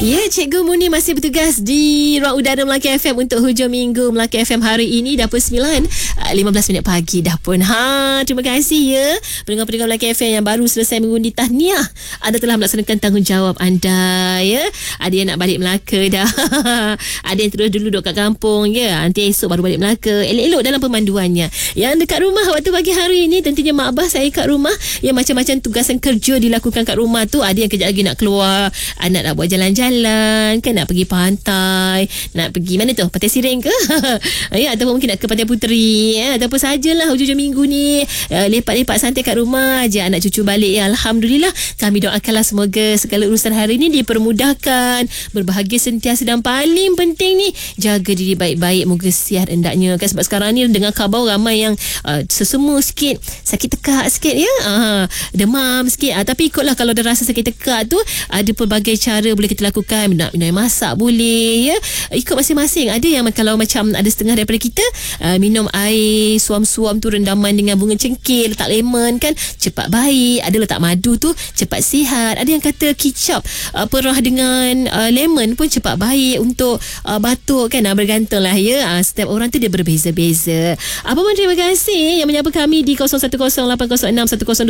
Ya, Cikgu Muni masih bertugas di Ruang Udara Melaka FM untuk hujung minggu Melaka FM hari ini. Dah pun 9:15 pagi dah pun. Terima kasih ya pendengar-pendengar Melaka FM yang baru selesai mengundi tahniah. Anda telah melaksanakan tanggungjawab anda ya. Ada yang nak balik Melaka dah. Ada yang terus dulu duduk kat kampung ya. Nanti esok baru balik Melaka. Elok-elok dalam pemanduannya. Yang dekat rumah waktu pagi hari ini, tentunya mak abah saya kat rumah. Yang macam-macam tugasan kerja dilakukan kat rumah tu. Ada yang kejap lagi nak keluar, anak nak buat jalan-jalan kan, nak pergi pantai, nak pergi mana tu, Pantai Siring ke ya, ataupun mungkin nak ke Pantai Puteri ya, ataupun sajalah hujung minggu ni lepak-lepak santai kat rumah je, anak cucu balik ya. Alhamdulillah, kami doakanlah semoga segala urusan hari ni dipermudahkan, berbahagia sentiasa, dan paling penting ni jaga diri baik-baik, moga sihat hendaknya kan, sebab sekarang ni dengar khabar ramai yang sesemu sikit, sakit tekak sikit ya, demam sikit, tapi ikutlah, kalau ada rasa sakit tekak tu ada pelbagai cara boleh kita lakukan. Nak minum air masak boleh ya, ikut masing-masing. Ada yang kalau macam ada setengah daripada kita minum air suam-suam tu rendaman dengan bunga cengkeh, letak lemon kan, cepat baik. Ada letak madu tu cepat sihat. Ada yang kata kicap perah dengan lemon pun cepat baik untuk batuk kan, bergantung lah ya. Setiap orang tu dia berbeza-beza. Apa pun terima kasih yang menyapa kami di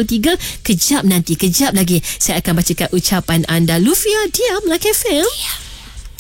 0108061023. Kejap lagi saya akan bacakan ucapan anda. Lufia Diam, Melaka FM.